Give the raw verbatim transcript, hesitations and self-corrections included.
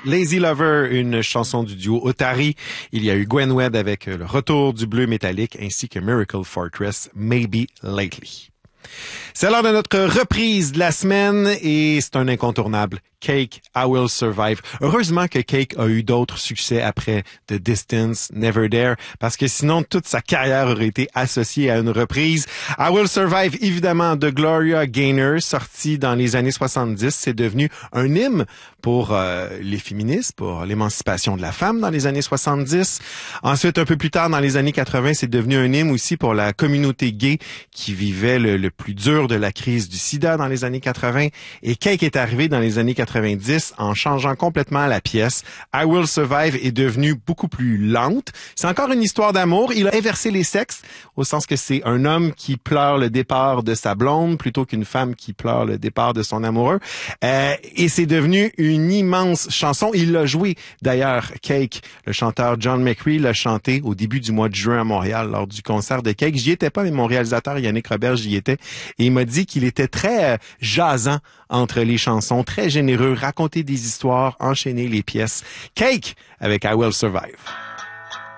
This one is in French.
Lazy Lover, une chanson du duo Otari. Il y a eu Gwen Wed avec le retour du bleu métallique ainsi que Miracle Fortress, Maybe Lately. C'est l'heure de notre reprise de la semaine et c'est un incontournable. Cake, I Will Survive. Heureusement que Cake a eu d'autres succès après The Distance, Never There, parce que sinon toute sa carrière aurait été associée à une reprise. I Will Survive, évidemment, de Gloria Gaynor, sorti dans les années soixante-dix. C'est devenu un hymne pour euh, les féministes, pour l'émancipation de la femme dans les années soixante-dix. Ensuite, un peu plus tard, dans les années quatre-vingts, c'est devenu un hymne aussi pour la communauté gay qui vivait le, le plus dur de la crise du sida dans les années quatre-vingts. Et Cake est arrivé dans les années quatre-vingt-dix en changeant complètement la pièce. I Will Survive est devenue beaucoup plus lente. C'est encore une histoire d'amour. Il a inversé les sexes, au sens que c'est un homme qui pleure le départ de sa blonde plutôt qu'une femme qui pleure le départ de son amoureux. Euh, et c'est devenu une immense chanson. Il l'a joué, d'ailleurs, Cake. Le chanteur John McCree l'a chanté au début du mois de juin à Montréal lors du concert de Cake. J'y étais pas, mais mon réalisateur Yannick Robert, j'y était. Et il m'a dit qu'il était très euh, jasant entre les chansons, très généreux, raconter des histoires, enchaîner les pièces. Cake avec I Will Survive.